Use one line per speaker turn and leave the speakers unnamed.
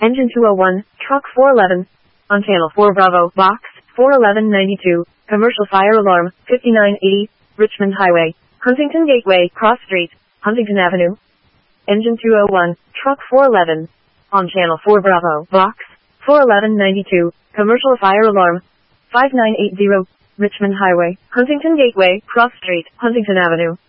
Engine 201, Truck 411. On Channel 4 Bravo, Box 41192. Commercial fire alarm, 5980, Richmond Highway, Huntington Gateway, Cross Street, Huntington Avenue. Engine 201, Truck 411. On Channel 4 Bravo, Box 41192. Commercial fire alarm, 5980, Richmond Highway, Huntington Gateway, Cross Street, Huntington Avenue.